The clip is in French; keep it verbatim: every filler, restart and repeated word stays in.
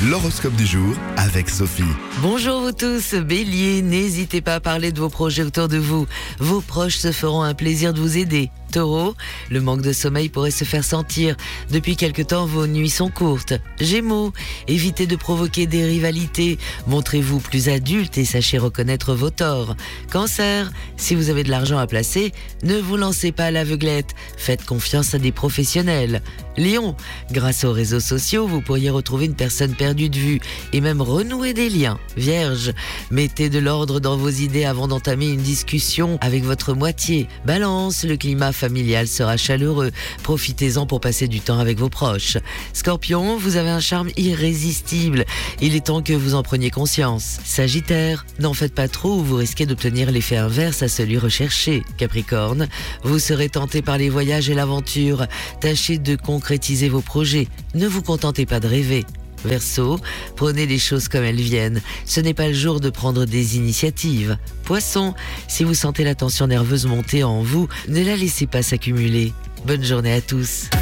L'horoscope du jour avec Sophie. Bonjour vous tous, Bélier, n'hésitez pas à parler de vos projets autour de vous. Vos proches se feront un plaisir de vous aider. Taureau, le manque de sommeil pourrait se faire sentir. Depuis quelque temps, vos nuits sont courtes. Gémeaux, évitez de provoquer des rivalités. Montrez-vous plus adulte et sachez reconnaître vos torts. Cancer, si vous avez de l'argent à placer, ne vous lancez pas à l'aveuglette. Faites confiance à des professionnels. Lion, grâce aux réseaux sociaux, vous pourriez retrouver une personne perdue de vue et même renouer des liens. Vierge, mettez de l'ordre dans vos idées avant d'entamer une discussion avec votre moitié. Balance, le climat familial sera chaleureux. Profitez-en pour passer du temps avec vos proches. Scorpion, vous avez un charme irrésistible. Il est temps que vous en preniez conscience. Sagittaire, n'en faites pas trop ou vous risquez d'obtenir l'effet inverse à celui recherché. Capricorne, vous serez tenté par les voyages et l'aventure. Tâchez de concrétiser vos projets. Ne vous contentez pas de rêver. Verseau, prenez les choses comme elles viennent. Ce n'est pas le jour de prendre des initiatives. Poisson, si vous sentez la tension nerveuse monter en vous, ne la laissez pas s'accumuler. Bonne journée à tous.